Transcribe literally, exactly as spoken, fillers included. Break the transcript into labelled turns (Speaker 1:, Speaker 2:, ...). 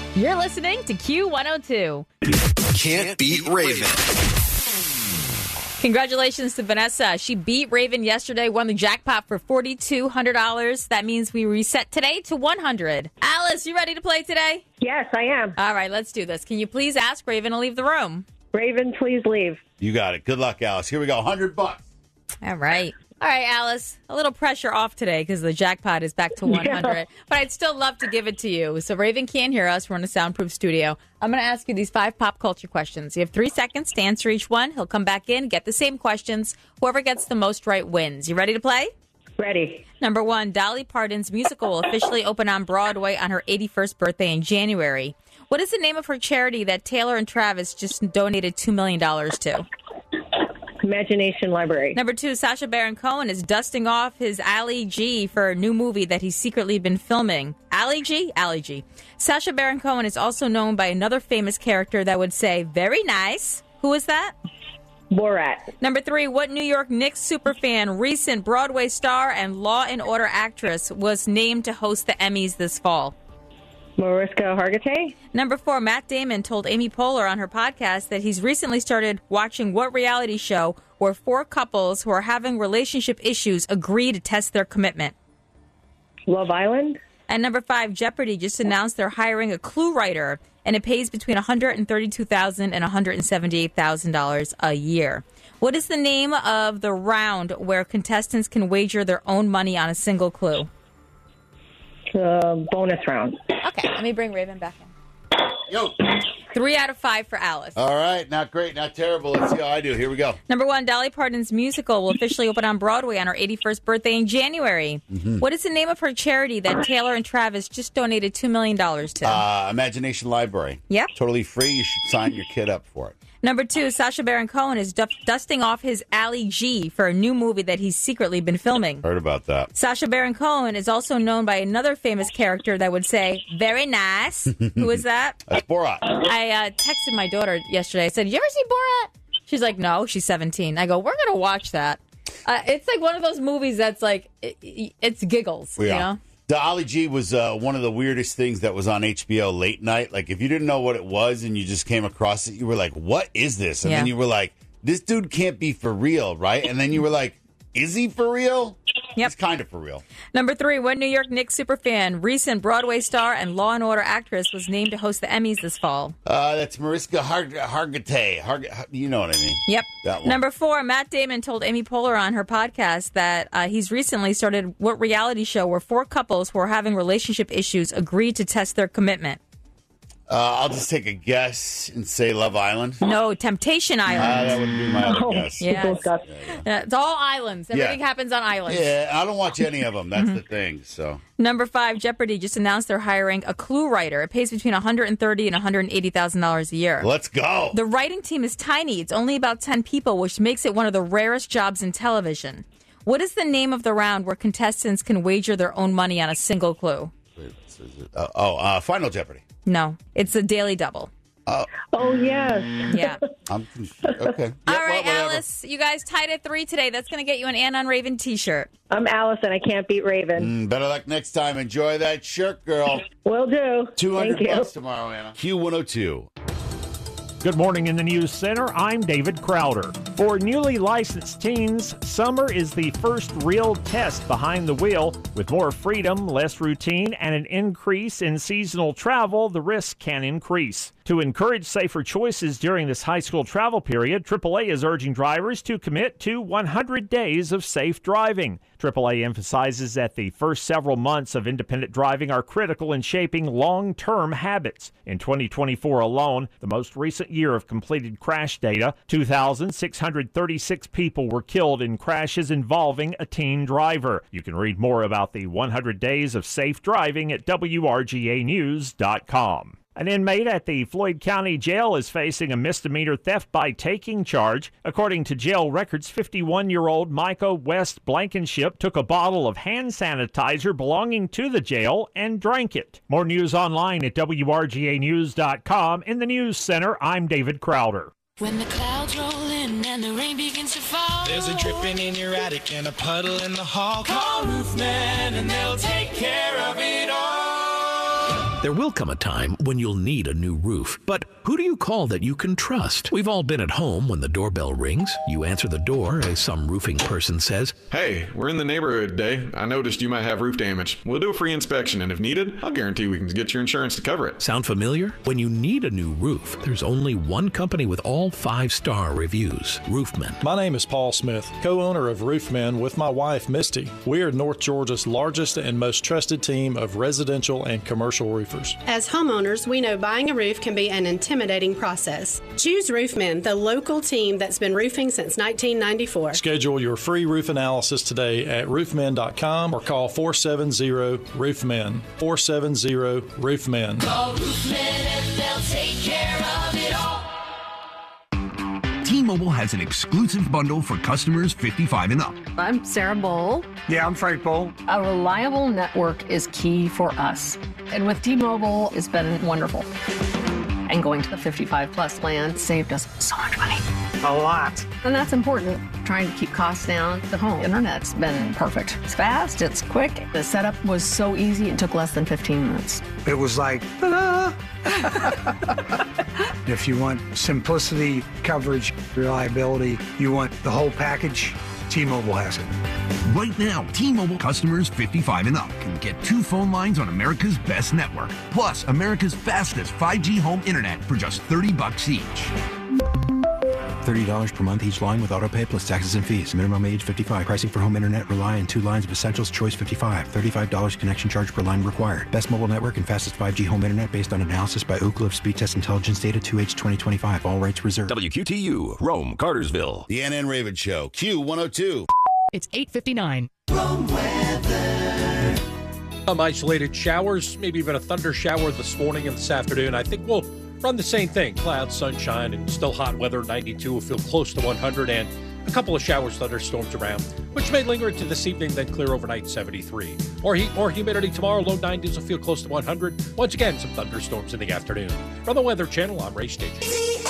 Speaker 1: You're listening to Q one oh two.
Speaker 2: Can't beat Raven.
Speaker 1: Congratulations to Vanessa. She beat Raven yesterday, won the jackpot for four thousand two hundred dollars. That means we reset today to one hundred dollars. Alice, you ready to play today?
Speaker 3: Yes, I am.
Speaker 1: All right, let's do this. Can you please ask Raven to leave the room?
Speaker 3: Raven, please leave.
Speaker 4: You got it. Good luck, Alice. Here we go. one hundred bucks.
Speaker 1: All right. All right, Alice, a little pressure off today because the jackpot is back to one hundred. Yeah. But I'd still love to give it to you. So Raven can't hear us. We're in a soundproof studio. I'm going to ask you these five pop culture questions. You have three seconds to answer each one. He'll come back in, get the same questions. Whoever gets the most right wins. You ready to play?
Speaker 3: Ready.
Speaker 1: Number one, Dolly Parton's musical will officially open on Broadway on her eighty-first birthday in January. What is the name of her charity that Taylor and Travis just donated two million dollars to?
Speaker 3: Imagination Library.
Speaker 1: Number two, Sacha Baron Cohen is dusting off his Ali G for a new movie that he's secretly been filming. Ali G? Ali G. Sacha Baron Cohen is also known by another famous character that would say, very nice. Who is that?
Speaker 3: Borat.
Speaker 1: Number three, what New York Knicks superfan, recent Broadway star, and Law and Order actress was named to host the Emmys this fall?
Speaker 3: Mariska Hargitay.
Speaker 1: Number four, Matt Damon told Amy Poehler on her podcast that he's recently started watching what reality show where four couples who are having relationship issues agree to test their commitment?
Speaker 3: Love Island.
Speaker 1: And number five, Jeopardy just announced they're hiring a clue writer, and it pays between one hundred thirty-two thousand dollars and one hundred seventy-eight thousand dollars a year. What is the name of the round where contestants can wager their own money on a single clue?
Speaker 3: Uh, bonus round.
Speaker 1: Okay, let me bring Raven back in.
Speaker 4: Yo.
Speaker 1: Three out of five for Alice.
Speaker 4: All right, not great, not terrible. Let's see how I do. Here we go.
Speaker 1: Number one, Dolly Parton's musical will officially open on Broadway on her eighty-first birthday in January. Mm-hmm. What is the name of her charity that Taylor and Travis just donated two million dollars to?
Speaker 4: Uh, Imagination Library.
Speaker 1: Yep.
Speaker 4: Totally free. You should sign your kid up for it.
Speaker 1: Number two, Sacha Baron Cohen is du- dusting off his Ali G for a new movie that he's secretly been filming.
Speaker 4: Heard about that.
Speaker 1: Sacha Baron Cohen is also known by another famous character that would say, very nice. Who is that?
Speaker 4: That's Borat.
Speaker 1: I uh, texted my daughter yesterday. I said, you ever see Borat? She's like, no, she's seventeen. I go, we're going to watch that. Uh, it's like one of those movies that's like, it, it's giggles, yeah. You know?
Speaker 4: The Ali G was uh, one of the weirdest things that was on H B O late night. Like, if you didn't know what it was and you just came across it, you were like, what is this? And
Speaker 1: yeah.
Speaker 4: then you were like, this dude can't be for real, right? And then you were like, is he for real?
Speaker 1: Yep.
Speaker 4: He's kind of for real.
Speaker 1: Number three, what New York Knicks superfan, recent Broadway star, and Law and Order actress was named to host the Emmys this fall?
Speaker 4: Uh, that's Mariska Har- Hargitay. Har- you know what I mean.
Speaker 1: Yep.
Speaker 4: That one.
Speaker 1: Number four, Matt Damon told Amy Poehler on her podcast that uh, he's recently started what reality show where four couples who are having relationship issues agreed to test their commitment?
Speaker 4: Uh, I'll just take a guess and say Love Island.
Speaker 1: No, Temptation Island.
Speaker 4: Uh, that would be my other guess.
Speaker 1: Yes.
Speaker 3: Yeah,
Speaker 1: yeah. It's all islands. Everything
Speaker 4: Yeah.
Speaker 1: happens on islands.
Speaker 4: Yeah, I don't watch any of them. That's mm-hmm. the thing. So
Speaker 1: Number five, Jeopardy just announced they're hiring a clue writer. It pays between one hundred thirty thousand dollars and one hundred eighty thousand dollars a year.
Speaker 4: Let's go.
Speaker 1: The writing team is tiny. It's only about ten people, which makes it one of the rarest jobs in television. What is the name of the round where contestants can wager their own money on a single clue?
Speaker 4: Wait, uh, oh, uh, Final Jeopardy.
Speaker 1: No, it's a Daily Double.
Speaker 4: Uh,
Speaker 3: oh, yes.
Speaker 1: Yeah.
Speaker 4: I'm confused. Okay. Yep,
Speaker 1: All right,
Speaker 4: well,
Speaker 1: Alice, you guys tied at three today. That's going to get you an Ann on Raven t-shirt.
Speaker 3: I'm Alice, and I can't beat Raven.
Speaker 4: Mm, better luck next time. Enjoy that shirt, girl.
Speaker 3: Will do.
Speaker 4: two hundred
Speaker 3: Thank you.
Speaker 4: bucks tomorrow, Anna. Q one oh two.
Speaker 5: Good morning in the News Center. I'm David Crowder. For newly licensed teens, summer is the first real test behind the wheel. With more freedom, less routine, and an increase in seasonal travel, the risk can increase. To encourage safer choices during this high school travel period, triple A is urging drivers to commit to one hundred days of safe driving. triple A emphasizes that the first several months of independent driving are critical in shaping long-term habits. In twenty twenty-four alone, the most recent year of completed crash data, two thousand six hundred thirty-six people were killed in crashes involving a teen driver. You can read more about the one hundred days of safe driving at W R G A news dot com. An inmate at the Floyd County Jail is facing a misdemeanor theft by taking charge. According to jail records, fifty-one-year-old Micah West Blankenship took a bottle of hand sanitizer belonging to the jail and drank it. More news online at W R G A news dot com. In the News Center, I'm David Crowder.
Speaker 6: When the clouds roll in and the rain begins to fall,
Speaker 7: there's a dripping in your attic and a puddle in the hall. Call Roofman and they'll take care of it all.
Speaker 8: There will come a time when you'll need a new roof, but who do you call that you can trust? We've all been at home when the doorbell rings. You answer the door as some roofing person says,
Speaker 9: "Hey, we're in the neighborhood today. I noticed you might have roof damage. We'll do a free inspection, and if needed, I'll guarantee we can get your insurance to cover it."
Speaker 8: Sound familiar? When you need a new roof, there's only one company with all five-star reviews, Roofmen.
Speaker 10: My name is Paul Smith, co-owner of Roofmen with my wife, Misty. We are North Georgia's largest and most trusted team of residential and commercial roofers.
Speaker 11: As homeowners, we know buying a roof can be an intimidating process. Choose Roofmen, the local team that's been roofing since nineteen ninety-four.
Speaker 10: Schedule your free roof analysis today at roofmen dot com or call four seven zero roofmen. four seven zero roofmen.
Speaker 6: Call Roofmen and they'll take care of it all.
Speaker 12: T-Mobile has an exclusive bundle for customers fifty-five and up.
Speaker 13: I'm Sarah Bowl.
Speaker 14: Yeah, I'm Frank Bowl.
Speaker 13: A reliable network is key for us. And with T-Mobile, it's been wonderful. And going to the fifty-five plus plan saved us so much money.
Speaker 14: A lot.
Speaker 13: And that's important. Trying to keep costs down. The home internet's been perfect. It's fast, it's quick. The setup was so easy, it took less than fifteen minutes.
Speaker 14: It was like, ta-da! If you want simplicity, coverage, reliability, you want the whole package, T-Mobile has it.
Speaker 12: Right now, T-Mobile customers fifty-five and up can get two phone lines on America's best network, plus America's fastest five G home internet for just thirty bucks each.
Speaker 15: thirty dollars per month each line with autopay plus taxes and fees. Minimum age fifty-five. Pricing for home internet rely on two lines of Essentials Choice fifty-five. thirty-five dollars connection charge per line required. Best mobile network and fastest five G home internet based on analysis by Oak Cliff Speed Test Intelligence Data two H twenty twenty-five. All rights reserved.
Speaker 2: W Q T U, Rome, Cartersville.
Speaker 4: The Ann and Raven Show, Q one oh two.
Speaker 16: It's eight fifty-nine.
Speaker 17: Rome weather.
Speaker 18: Some isolated showers, maybe even a thunder shower this morning and this afternoon. I think we'll run the same thing. Clouds, sunshine, and still hot weather. ninety-two will feel close to one hundred, and a couple of showers, thunderstorms around, which may linger into this evening, then clear overnight, seventy-three. More heat, more humidity tomorrow. Low nineties will feel close to one hundred. Once again, some thunderstorms in the afternoon. From the Weather Channel, I'm Ray Stagey.